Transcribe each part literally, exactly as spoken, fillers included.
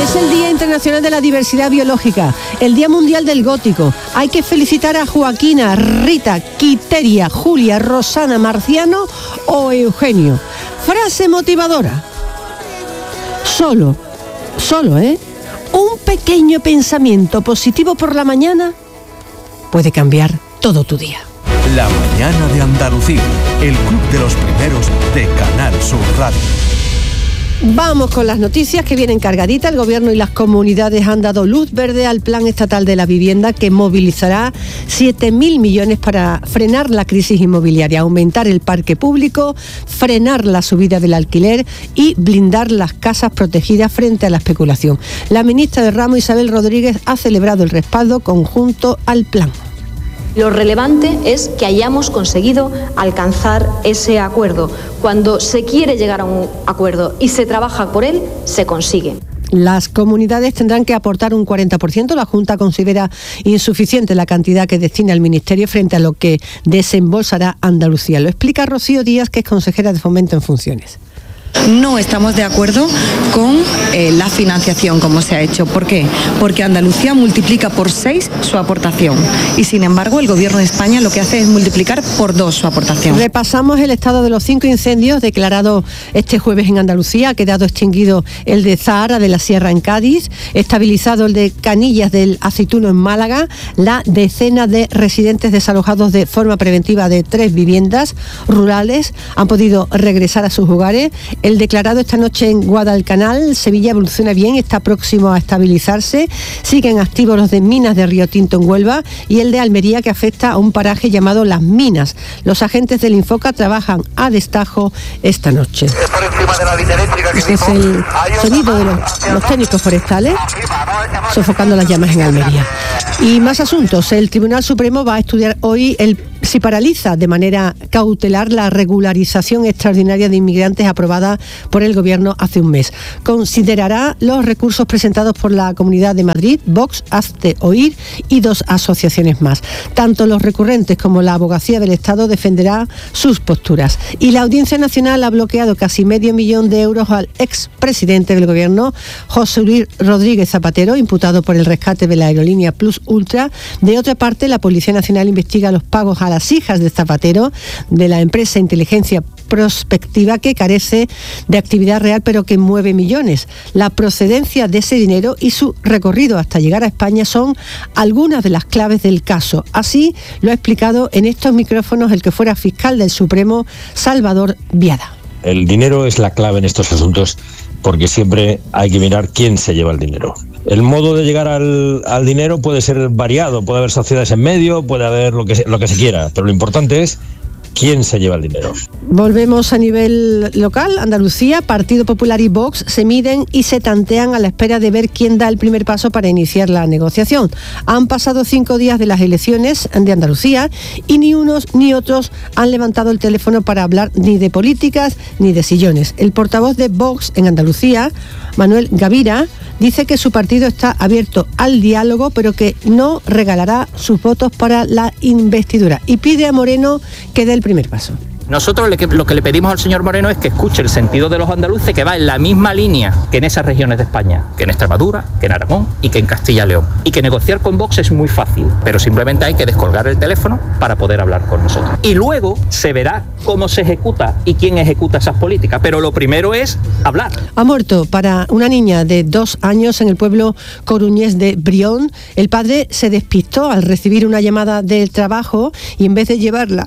Es el Día Internacional de la Diversidad Biológica, el Día Mundial del Gótico. Hay que felicitar a Joaquina, Rita, Quiteria, Julia, Rosana, Marciano o Eugenio. Frase motivadora. Solo, solo, ¿eh? Un pequeño pensamiento positivo por la mañana puede cambiar todo tu día. La mañana de Andalucía, el club de los primeros de Canal Sur Radio. Vamos con las noticias que vienen cargaditas. El Gobierno y las comunidades han dado luz verde al Plan Estatal de la Vivienda, que movilizará siete mil millones para frenar la crisis inmobiliaria, aumentar el parque público, frenar la subida del alquiler y blindar las casas protegidas frente a la especulación. La ministra de Ramo, Isabel Rodríguez, ha celebrado el respaldo conjunto al plan. Lo relevante es que hayamos conseguido alcanzar ese acuerdo. Cuando se quiere llegar a un acuerdo y se trabaja por él, se consigue. Las comunidades tendrán que aportar un cuarenta por ciento. La Junta considera insuficiente la cantidad que destina el Ministerio frente a lo que desembolsará Andalucía. Lo explica Rocío Díaz, que es consejera de Fomento en funciones. No estamos de acuerdo con eh, la financiación como se ha hecho. ¿Por qué? Porque Andalucía multiplica por seis su aportación y, sin embargo, el Gobierno de España lo que hace es multiplicar por dos su aportación. Repasamos el estado de los cinco incendios declarados este jueves en Andalucía. Ha quedado extinguido el de Zahara de la Sierra en Cádiz, estabilizado el de Canillas del Aceituno en Málaga, la decena de residentes desalojados de forma preventiva de tres viviendas rurales han podido regresar a sus hogares. El declarado esta noche en Guadalcanal, Sevilla, evoluciona bien, está próximo a estabilizarse. Siguen activos los de Minas de Río Tinto en Huelva y el de Almería, que afecta a un paraje llamado Las Minas. Los agentes del Infoca trabajan a destajo esta noche. Este es el sonido de los, los técnicos forestales sofocando las llamas en Almería. Y más asuntos. El Tribunal Supremo va a estudiar hoy el si paraliza de manera cautelar la regularización extraordinaria de inmigrantes aprobada por el Gobierno hace un mes. Considerará los recursos presentados por la Comunidad de Madrid, Vox, Hazte Oír y dos asociaciones más. Tanto los recurrentes como la Abogacía del Estado defenderá sus posturas. Y la Audiencia Nacional ha bloqueado casi medio millón de euros al expresidente del Gobierno, José Luis Rodríguez Zapatero, imputado por el rescate de la aerolínea Plus Ultra. De otra parte, la Policía Nacional investiga los pagos a las hijas de Zapatero de la empresa Inteligencia Prospectiva, que carece de actividad real pero que mueve millones. La procedencia de ese dinero y su recorrido hasta llegar a España son algunas de las claves del caso. Así lo ha explicado en estos micrófonos el que fuera fiscal del Supremo, Salvador Biada. El dinero es la clave en estos asuntos porque siempre hay que mirar quién se lleva el dinero. El modo de llegar al, al dinero puede ser variado, puede haber sociedades en medio, puede haber lo que, lo que se quiera, pero lo importante es quién se lleva el dinero. Volvemos a nivel local. Andalucía, Partido Popular y Vox se miden y se tantean a la espera de ver quién da el primer paso para iniciar la negociación. Han pasado cinco días de las elecciones de Andalucía y ni unos ni otros han levantado el teléfono para hablar ni de políticas ni de sillones. El portavoz de Vox en Andalucía, Manuel Gavira, dice que su partido está abierto al diálogo, pero que no regalará sus votos para la investidura y pide a Moreno que dé el primer paso. Nosotros lo que le pedimos al señor Moreno es que escuche el sentido de los andaluces, que va en la misma línea que en esas regiones de España, que en Extremadura, que en Aragón y que en Castilla y León. Y que negociar con Vox es muy fácil, pero simplemente hay que descolgar el teléfono para poder hablar con nosotros. Y luego se verá cómo se ejecuta y quién ejecuta esas políticas, pero lo primero es hablar. Ha muerto para una niña de dos años en el pueblo coruñés de Brión. El padre se despistó al recibir una llamada del trabajo y en vez de llevarla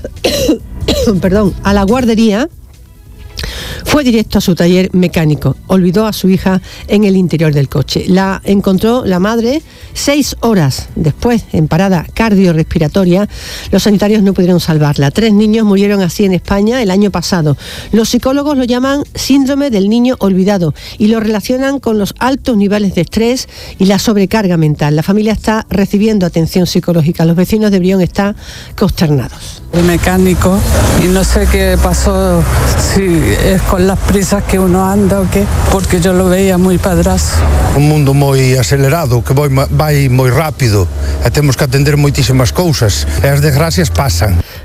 perdón, a la guardería, fue directo a su taller mecánico. Olvidó a su hija en el interior del coche. La encontró la madre seis horas después en parada cardiorrespiratoria. Los sanitarios no pudieron salvarla. Tres niños murieron así en España el año pasado. Los psicólogos lo llaman síndrome del niño olvidado y lo relacionan con los altos niveles de estrés y la sobrecarga mental. La familia está recibiendo atención psicológica. Los vecinos de Brión están consternados. El mecánico, y no sé qué pasó, si es con las prisas que uno anda o qué, porque yo lo veía muy padrazo. Un mundo moi acelerado, que vai, vai moi rápido, e temos que atender moitísimas cousas, e as desgracias pasan.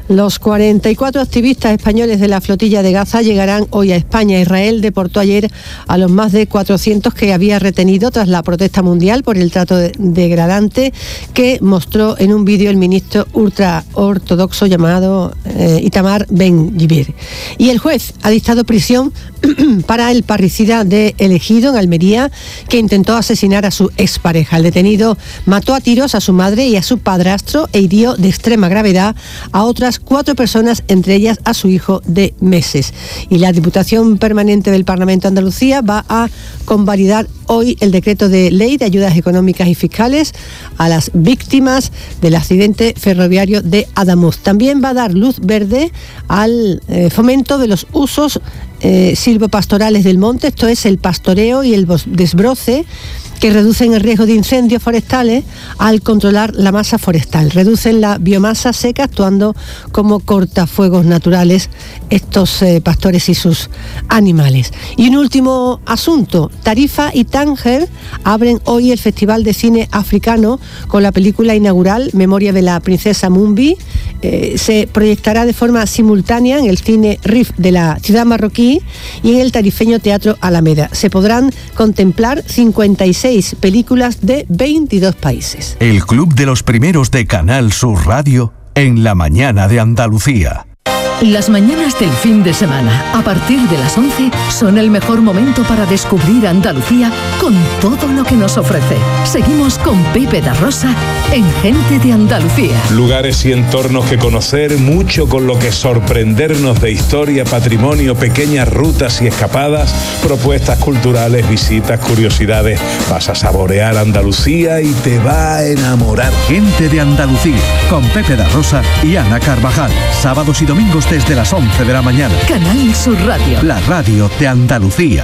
Los cuarenta y cuatro activistas españoles de la flotilla de Gaza llegarán hoy a España. Israel deportó ayer a los más de cuatrocientos que había retenido tras la protesta mundial por el trato degradante que mostró en un vídeo el ministro ultraortodoxo llamado eh, Itamar Ben-Gvir. Y el juez ha dictado prisión para el parricida de El Ejido, en Almería, que intentó asesinar a su expareja. El detenido mató a tiros a su madre y a su padrastro e hirió de extrema gravedad a otras cuatro personas, entre ellas a su hijo de meses. Y la Diputación Permanente del Parlamento de Andalucía va a convalidar hoy el decreto de ley de ayudas económicas y fiscales a las víctimas del accidente ferroviario de Adamuz. También va a dar luz verde al eh, fomento de los usos eh, silvopastorales del monte, esto es el pastoreo y el desbroce, que reducen el riesgo de incendios forestales al controlar la masa forestal. Reducen la biomasa seca actuando como cortafuegos naturales estos eh, pastores y sus animales. Y un último asunto, Tarifa y Tánger abren hoy el Festival de Cine Africano con la película inaugural Memoria de la Princesa Mumbi. Eh, se proyectará de forma simultánea en el cine Rif de la ciudad marroquí y en el tarifeño Teatro Alameda. Se podrán contemplar cincuenta y seis películas de veintidós países. El Club de los Primeros de Canal Sur Radio en la mañana de Andalucía. Las mañanas del fin de semana, a partir de las once, son el mejor momento para descubrir Andalucía con todo lo que nos ofrece. Seguimos con Pepe da Rosa en Gente de Andalucía. Lugares y entornos que conocer, mucho con lo que sorprendernos de historia, patrimonio, pequeñas rutas y escapadas, propuestas culturales, visitas, curiosidades. Vas a saborear Andalucía y te va a enamorar. Gente de Andalucía, con Pepe da Rosa y Ana Carvajal. Sábados y domingos desde las once de la mañana. Canal Sur Radio. La radio de Andalucía.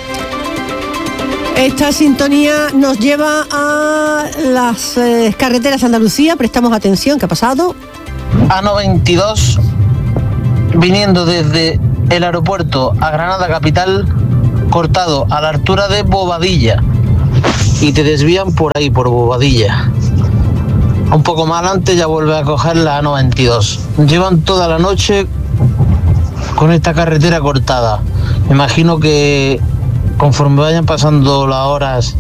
Esta sintonía nos lleva a las eh, carreteras de Andalucía. Prestamos atención. ¿Qué ha pasado? A noventa y dos, viniendo desde el aeropuerto a Granada capital, cortado a la altura de Bobadilla. Y te desvían por ahí, por Bobadilla. Un poco más adelante ya vuelve a coger la A noventa y dos. Llevan toda la noche con esta carretera cortada. Me imagino que conforme vayan pasando las horas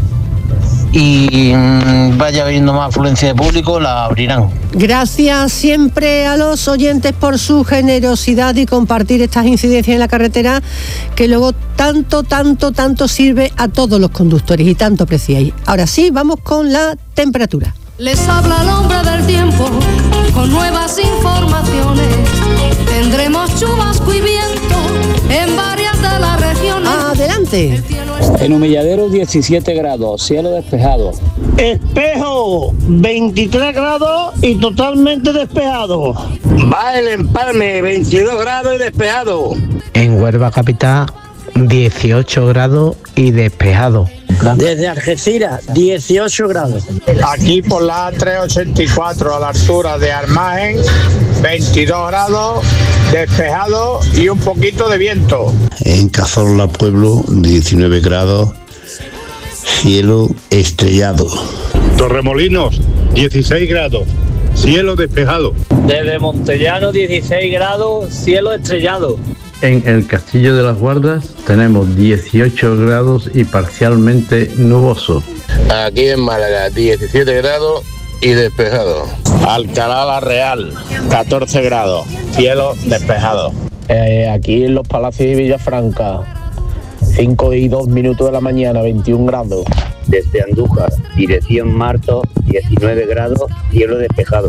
y vaya habiendo más afluencia de público, la abrirán. Gracias siempre a los oyentes por su generosidad y compartir estas incidencias en la carretera, que luego tanto, tanto, tanto sirve a todos los conductores y tanto apreciáis. Ahora sí, vamos con la temperatura. Les habla el hombre del tiempo con nuevas informaciones. Tendremos chubasco y viento en varias de las regiones. Adelante. En Humilladero diecisiete grados, cielo despejado. Espejo veintitrés grados y totalmente despejado. Va el Empalme veintidós grados y despejado. En Huelva capital dieciocho grados y despejado. Desde Algeciras, dieciocho grados. Aquí por la A trescientos ochenta y cuatro a la altura de Armagen, veintidós grados, despejado y un poquito de viento. En Cazorla Pueblo, diecinueve grados, cielo estrellado. Torremolinos, dieciséis grados, cielo despejado. Desde Montellano, dieciséis grados, cielo estrellado. En el Castillo de las Guardas tenemos dieciocho grados y parcialmente nuboso. Aquí en Málaga, diecisiete grados y despejado. Alcalá la Real, catorce grados, cielo despejado. Eh, aquí en los Palacios de Villafranca, cinco y dos minutos de la mañana, veintiún grados. Desde Andújar, dirección Marto, diecinueve grados, cielo despejado.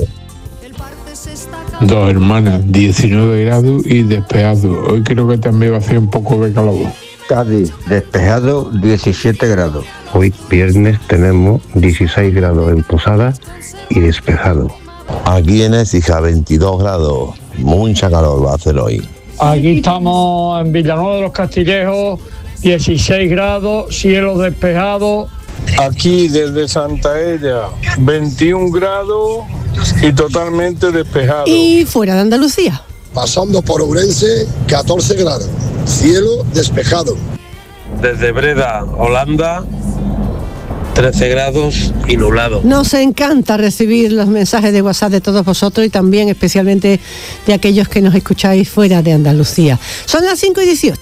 Dos Hermanas, diecinueve grados y despejado. Hoy creo que también va a ser un poco de calor. Cádiz, despejado, diecisiete grados. Hoy viernes tenemos dieciséis grados en Posada y despejado. Aquí en Écija, veintidós grados. Mucha calor va a hacer hoy. Aquí estamos en Villanueva de los Castillejos, dieciséis grados, cielo despejado. Aquí desde Santa Ella, veintiún grados y totalmente despejado. Y fuera de Andalucía. Pasando por Ourense, catorce grados, cielo despejado. Desde Breda, Holanda, trece grados y nublado. Nos encanta recibir los mensajes de WhatsApp de todos vosotros y también especialmente de aquellos que nos escucháis fuera de Andalucía. Son las cinco y dieciocho.